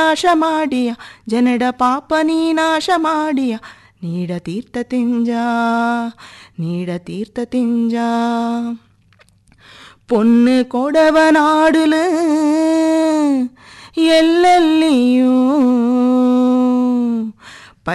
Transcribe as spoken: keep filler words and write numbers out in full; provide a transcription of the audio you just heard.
ನಾಶ ಮಾಡಿಯ ಜನಡ ಪಾಪ ನೀ ನಾಶ ಮಾಡಿಯ ನೀಡ ತೀರ್ಥ ತಿಂಜ ನೀಡ ತೀರ್ಥ ತಿಂಜ பொண்ணு கொடவ நாடுல எல்ல